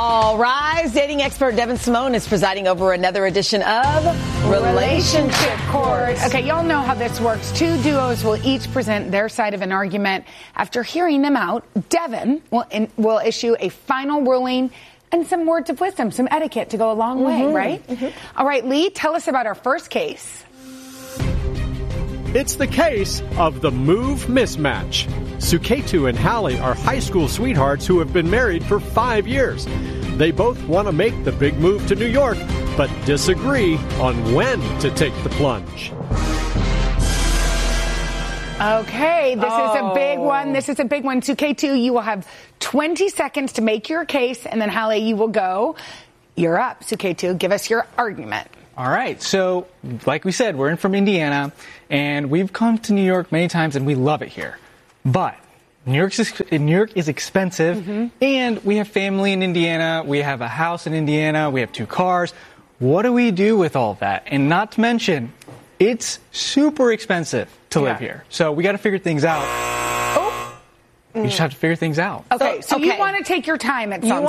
All rise. Dating expert Devin Simone is presiding over another edition of Relationship Court. Okay, y'all know how this works. Two duos will each present their side of an argument. After hearing them out, Devin will issue a final ruling and some words of wisdom, some etiquette to go a long way, right? All right, Lee, tell us about our first case. It's the case of the move mismatch. Suketu and Hallie are high school sweethearts who have been married for 5 years. They both want to make the big move to New York, but disagree on when to take the plunge. Okay, this is a big one. This is a big one. Suketu, you will have 20 seconds to make your case, and then Hallie, you will go. You're up, Suketu. Give us your argument. All right. So, like we said, we're in from Indiana, and we've come to New York many times, and we love it here. But New York is expensive, and we have family in Indiana. We have a house in Indiana. We have 2 cars. What do we do with all that? And not to mention, it's super expensive to live here. So we got to figure things out. You just have to figure things out. Okay, so you want to take your time at some